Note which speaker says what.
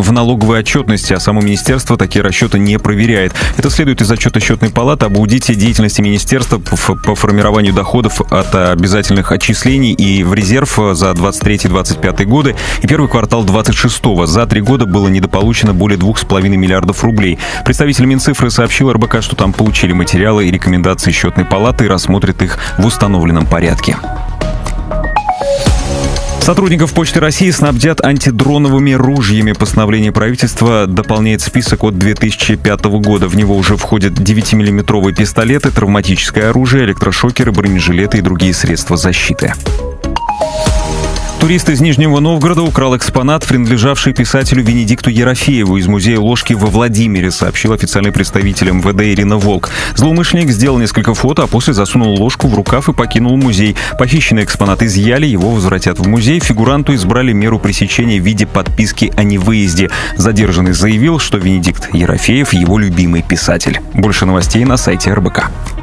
Speaker 1: в налоговой отчетности, а само министерство такие расчеты не проверяет. Это следует из отчета Счетной палаты об аудите деятельности министерства по формированию доходов от обязательных отчислений и в резерв за 23-25 годы и первый квартал 26-го. За 3 года было недополучено более 2,5 миллиардов рублей. Представитель Минцифры сообщил РБК, что там получили материалы и рекомендации Счетной палаты и рассмотрят их в установленном порядке. Сотрудников Почты России снабдят антидроновыми ружьями. Постановление правительства дополняет список от 2005 года. В него уже входят 9-миллиметровые пистолеты, травматическое оружие, электрошокеры, бронежилеты и другие средства защиты. Турист из Нижнего Новгорода украл экспонат, принадлежавший писателю Венедикту Ерофееву из музея ложки во Владимире, сообщил официальный представитель МВД Ирина Волк. Злоумышленник сделал несколько фото, а после засунул ложку в рукав и покинул музей. Похищенный экспонат изъяли, его возвратят в музей. Фигуранту избрали меру пресечения в виде подписки о невыезде. Задержанный заявил, что Венедикт Ерофеев — его любимый писатель. Больше новостей на сайте РБК.